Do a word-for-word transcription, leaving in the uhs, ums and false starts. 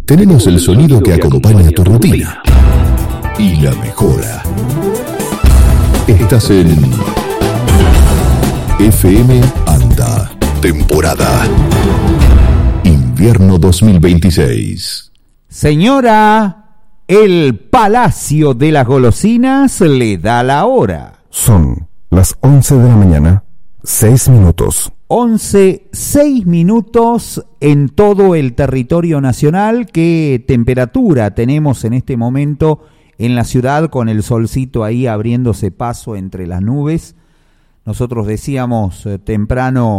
tenemos el sonido que acompaña tu rutina y la mejora. Estás en F M Anta, temporada Invierno dos mil veintiséis. Señora, el Palacio de las Golosinas le da la hora. Son las once de la mañana, seis minutos. once, seis minutos en todo el territorio nacional. ¿Qué temperatura tenemos en este momento en la ciudad con el solcito ahí abriéndose paso entre las nubes? Nosotros decíamos eh, temprano